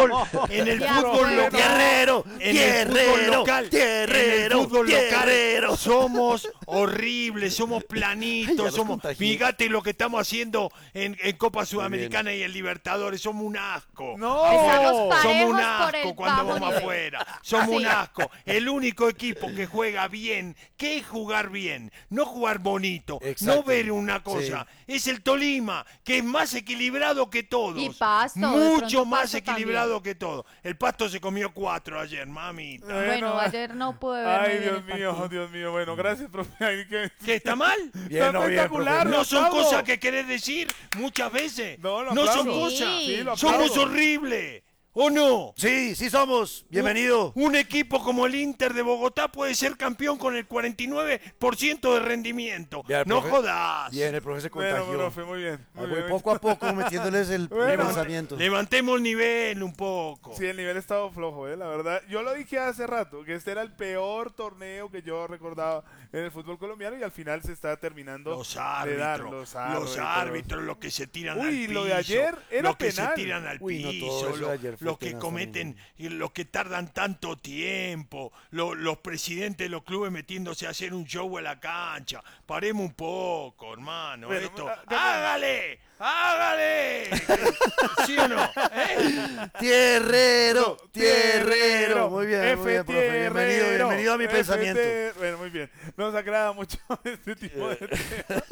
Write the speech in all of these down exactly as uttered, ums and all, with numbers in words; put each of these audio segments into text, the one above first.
fútbol, en el Ya, fútbol bueno. local, Guerrero, en guerrero, el fútbol local, guerrero, en el fútbol local, guerrero. somos horribles, somos Ay, ya planitos, los somos, contagié. fíjate lo que estamos haciendo en, en Copa Sudamericana y en Libertadores, somos un asco. No. Estamos Somos un parejos por asco el cuando bajo vamos nivel. afuera. Somos un Sí. asco. El único equipo que juega bien, ¿qué es jugar bien? No jugar bonito, Exacto. no ver una cosa. Es el Tolima, que es más equilibrado que todos. Y Pasto, de Mucho pronto más Pasto equilibrado que todo. El Pasto se comió cuatro ayer, mamita. Bueno, Bueno, ayer no pude ver. Ay, muy bien Dios el mío, partido. Dios mío. Bueno, gracias, profe. Ay, que- ¿Qué está mal? Bien, no, bien, espectacular, profe. lo No son aplaudo. cosas que querés decir muchas veces. No, lo No son aplaudo. cosas. Sí, lo Somos aplaudo. horribles. ¿O no? Sí, sí somos. Bienvenido. Un, un equipo como el Inter de Bogotá puede ser campeón con el cuarenta y nueve por ciento de rendimiento. Ya, No profe. jodas. Bien, el profe se Bueno, contagió. profe, muy bien. Muy Ahí voy bien. poco a poco metiéndoles el Bueno, pensamiento. Levantemos el nivel un poco. Sí, el nivel estaba flojo, eh, la verdad. Yo lo dije hace rato, que este era el peor torneo que yo recordaba en el fútbol colombiano y al final se está terminando Los de árbitros, dar. los Los árbitros, árbitros. los que se tiran Uy, al piso, lo de ayer era los que penal. se tiran al Uy, no, todo piso, eso de lo- ayer fue los que penal cometen, también. y los que tardan tanto tiempo, lo- los presidentes de los clubes metiéndose a hacer un show en la cancha. Paremos un poco, hermano. Bueno, esto, ah, ¿qué- hágale, hágale. ¿Sí o no? ¿Eh? Tierrero, No, tierrero. Muy bien, F muy bien, profe. Bienvenido, tierrero, bienvenido a mi F pensamiento. tier- Bueno, muy bien. Nos agrada mucho este tipo de temas.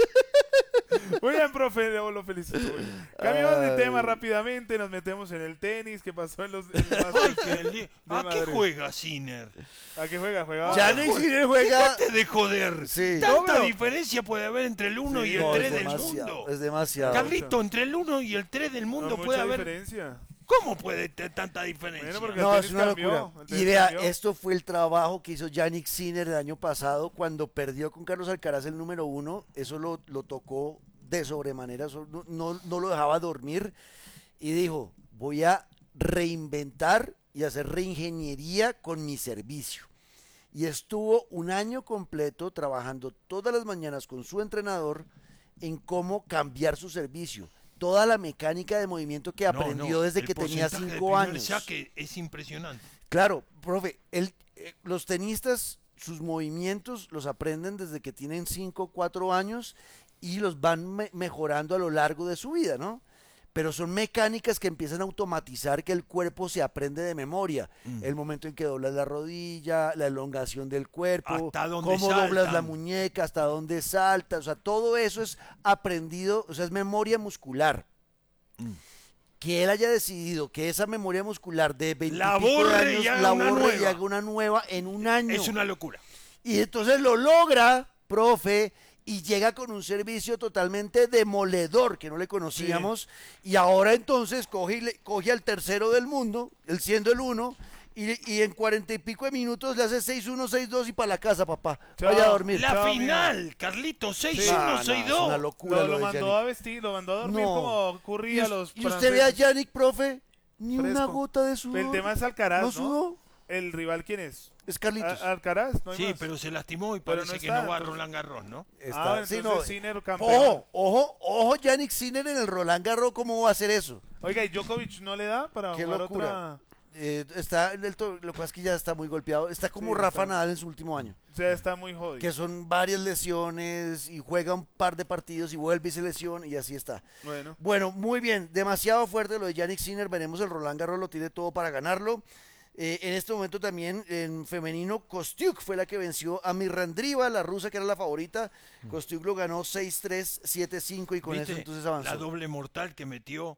Muy bien, profe, lo lo felicito. Muy bien. Cambiamos de Ay. tema rápidamente, nos metemos en el tenis. ¿Qué pasó en los en el Ay, Masters que el di- de ¿A qué Madrid? juega Sinner? ¿A qué juega? ¿Juega? Yannick Sinner juega. Déjate de joder. Sí. Tanta No, pero- diferencia puede haber entre el uno Sí, y el No, tres es del demasiado, mundo. es demasiado. Carlito, entre el uno y el tres del No, mundo mucha puede haber... diferencia. ¿Cómo puede tener tanta diferencia? Bueno, porque- No, el es tenis una cambió, locura. el tenis Y vea, cambió. esto fue el trabajo que hizo Yannick Sinner el año pasado cuando perdió con Carlos Alcaraz el número uno. Eso lo, lo tocó de sobremanera, eso no, no, no lo dejaba dormir y dijo, voy a reinventar y hacer reingeniería con mi servicio. Y estuvo un año completo trabajando todas las mañanas con su entrenador en cómo cambiar su servicio. Toda la mecánica de movimiento que No, aprendió no, desde el que tenía porcentaje de cinco primer años. saque es impresionante. Claro, profe, el, eh, los tenistas, sus movimientos los aprenden desde que tienen cinco o cuatro años y los van me- mejorando a lo largo de su vida, ¿no? Pero son mecánicas que empiezan a automatizar que el cuerpo se aprende de memoria. Mm. El momento en que doblas la rodilla, la elongación del cuerpo, Hasta dónde cómo doblas la saltan. muñeca, hasta dónde saltas, o sea, todo eso es aprendido, o sea, es memoria muscular. Mm. Que él haya decidido que esa memoria muscular de veinte La y pico de borre y años haga la una borre y nueva. haga una nueva en un año. Es una locura. Y entonces lo logra, profe, y llega con un servicio totalmente demoledor que no le conocíamos. Y ahora entonces coge, y le- coge al tercero del mundo, él siendo el uno, y, y en cuarenta y pico de minutos le hace seis uno, seis dos y para la casa, papá. Chao. Vaya a dormir. La Chao, final, Carlito, seis No, uno, no, seis es una dos. locura Lo, lo lo de mandó Yannick. a vestir, lo mandó a dormir No. como Y, ocurría a us- los y usted ve a franceses. Yannick, profe, ni una Fresco. gota de sudor. El tema es Alcaraz, ¿No ¿no? sudó? ¿El rival quién es? Es Carlitos. ¿A- ¿Alcaraz? No hay Sí, más. pero se lastimó y Pero parece no que está, no va a entonces. Roland Garros, ¿no? Está, Ah, sí, entonces no. Sinner campeón. Ojo, ojo, ojo, Yannick Sinner en el Roland Garros, ¿cómo va a hacer eso? Oiga, ¿y Djokovic no le da para Qué jugar locura. otra? Eh, está en el to- lo que pasa es que ya está muy golpeado. Está como Sí, Rafa está- Nadal en su último año, O sea, está muy jodido. que son varias lesiones y juega un par de partidos y vuelve y se lesiona y así está. Bueno, Bueno, muy bien, demasiado fuerte lo de Yannick Sinner. Veremos el Roland Garros, lo tiene todo para ganarlo. Eh, en este momento también en femenino, Kostiuk fue la que venció a Mirandriva, la rusa que era la favorita. Kostiuk lo ganó seis tres, siete cinco y con ¿Viste eso entonces avanzó. la doble mortal que metió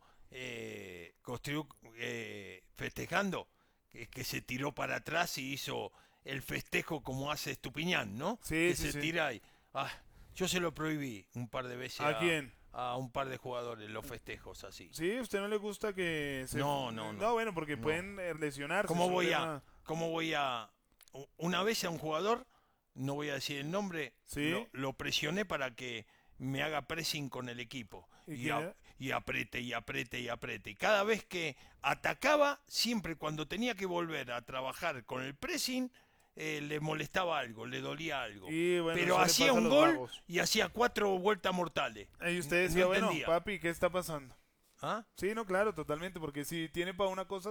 eh, Kostriuk eh, festejando? Que, que se tiró para atrás y hizo el festejo como hace Estupiñán, ¿no? Sí, que sí, se sí. tira y... Ah, yo se lo prohibí un par de veces ¿A quién? a un par de jugadores los festejos así. ¿sí? ¿A usted no le gusta que se... No, no, no. No, bueno, porque No. pueden eh, lesionarse. ¿Cómo es un voy tema- a, cómo voy a, u- una vez a un jugador, no voy a decir el nombre, Sí. lo, lo presioné para que me haga pressing con el equipo ¿Y y, quién a- era? y apriete y apriete y apriete. Y cada vez que atacaba, siempre cuando tenía que volver a trabajar con el pressing, eh, le molestaba algo, le dolía algo. Y, bueno, Pero eso le hacía pasa a un los gol vagos. y hacía cuatro vueltas mortales. Y usted No decía, bueno, entendía. papi, ¿qué está pasando? ¿Ah? Sí, no, claro, totalmente, porque si tiene para una cosa,